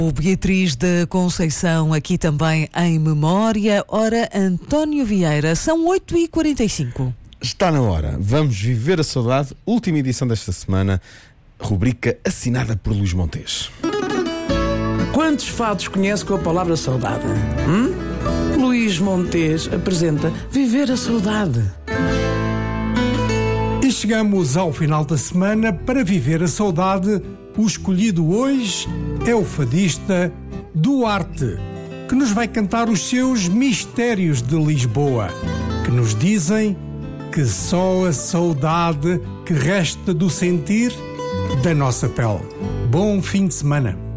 O Beatriz da Conceição, aqui também em memória. Ora, António Vieira, são 8h45. Está na hora. Vamos viver a saudade. Última edição desta semana. Rubrica assinada por Luís Montes. Quantos fados conhece com a palavra saudade? Luís Montes apresenta Viver a Saudade. E chegamos ao final da semana para viver a saudade. O escolhido hoje é o fadista Duarte, que nos vai cantar os seus Mistérios de Lisboa, que nos dizem que só a saudade que resta do sentir da nossa pele. Bom fim de semana.